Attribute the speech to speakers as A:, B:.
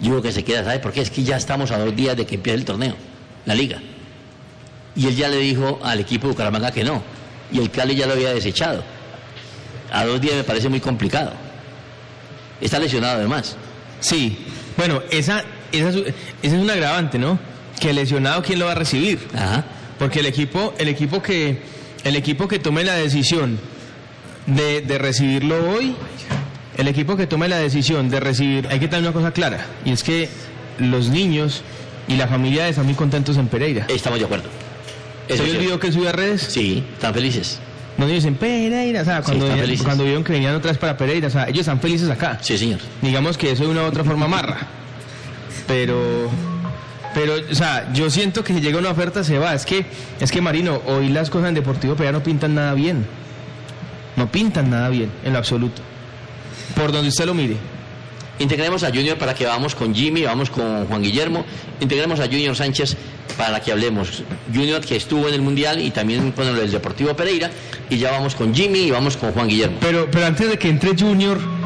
A: Digo que se queda, ¿sabe por qué? Es que ya estamos a 2 días de que empiece el torneo, la liga. Y él ya le dijo al equipo de Bucaramanga que no. Y el Cali ya lo había desechado. A 2 días me parece muy complicado. Está lesionado además.
B: Sí, bueno, esa es un agravante, ¿no? Que lesionado, ¿quién lo va a recibir?
A: Ajá.
B: Porque el equipo que tome la decisión de recibirlo hoy, el equipo que tome la decisión de recibir, hay que tener una cosa clara, y es que los niños y la familia están muy contentos en Pereira.
A: Estamos de acuerdo.
B: ¿Se olvidó que sube a redes?
A: Sí, están felices.
B: Los niños en Pereira, o sea, cuando vieron que venían otras para Pereira, o sea, ellos están felices acá.
A: Sí, señor.
B: Digamos que eso de una u otra forma amarra. Pero, o sea, yo siento que si llega una oferta se va. Es que Marino, hoy las cosas en Deportivo Pereira no pintan nada bien. No pintan nada bien, en lo absoluto. Por donde usted lo mire.
A: Integremos a Junior para que vamos con Jimmy, vamos con Juan Guillermo. Integremos a Junior Sánchez para que hablemos. Junior que estuvo en el Mundial y también con el Deportivo Pereira. Y ya vamos con Jimmy y vamos con Juan Guillermo.
B: Pero antes de que entre Junior...